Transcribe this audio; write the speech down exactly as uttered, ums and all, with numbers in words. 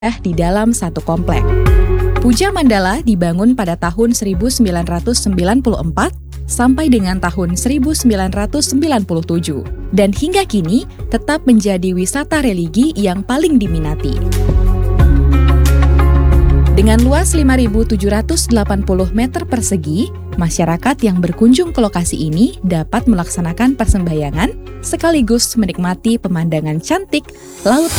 di dalam satu komplek. Puja Mandala dibangun pada tahun seribu sembilan ratus sembilan puluh empat sampai dengan tahun seribu sembilan ratus sembilan puluh tujuh dan hingga kini tetap menjadi wisata religi yang paling diminati. Dengan luas lima ribu tujuh ratus delapan puluh meter persegi, masyarakat yang berkunjung ke lokasi ini dapat melaksanakan persembahyangan sekaligus menikmati pemandangan cantik laut